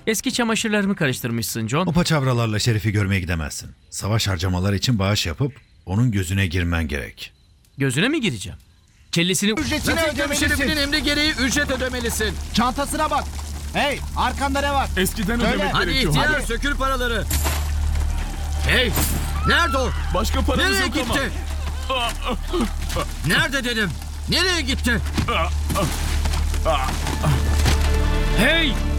Eski çamaşırlarımı karıştırmışsın John. O paçavralarla Şerif'i görmeye gidemezsin. Savaş harcamaları için bağış yapıp onun gözüne girmen gerek. Gözüne mi gireceğim? Kellesini... Ücretini Nottingham Şerifi'nin ödemelisin. emri gereği ücret ödemelisin. Çantasına bak. Hey, arkanda ne var? Eskiden Söyle. ödemek Hadi gerekiyor. ihtiyar Hadi. sökül paraları. Hey! Nerede o? Başka paramız Nereye yok ama. gitti? Nerede dedim? Nereye gitti? Hey!